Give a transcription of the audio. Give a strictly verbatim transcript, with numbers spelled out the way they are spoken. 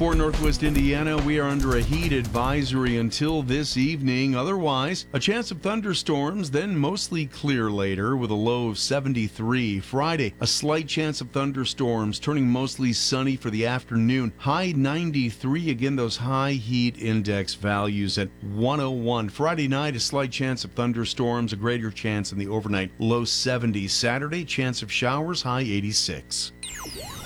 For Northwest Indiana, we are under a heat advisory until this evening. Otherwise, a chance of thunderstorms, then mostly clear later with a low of seventy-three. Friday, a slight chance of thunderstorms, turning mostly sunny for the afternoon. High ninety-three. Again, those high heat index values at one oh one. Friday night, a slight chance of thunderstorms, a greater chance in the overnight. Low seventy. Saturday, chance of showers, high eighty-six.